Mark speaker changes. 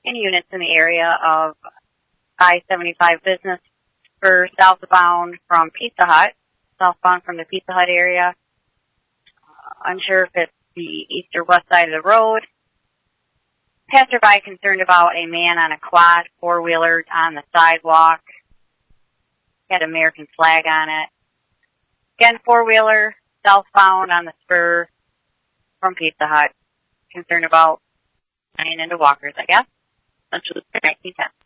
Speaker 1: any units in the area of I-75 Business for southbound from Pizza Hut, southbound from the Pizza Hut area. Unsure if it's the east or west side of the road. Passerby concerned about a man on a quad four-wheeler on the sidewalk. Had American flag on it. Again, four-wheeler, southbound on the spur from Pizza Hut. Concerned about running into walkers, I guess. Central 1910.